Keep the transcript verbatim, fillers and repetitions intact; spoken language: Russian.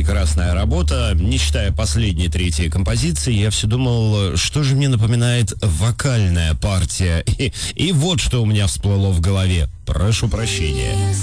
прекрасная работа. Не считая последней, третьей композиции, я все думал, что же мне напоминает вокальная партия. И, и вот что у меня всплыло в голове. Прошу прощения.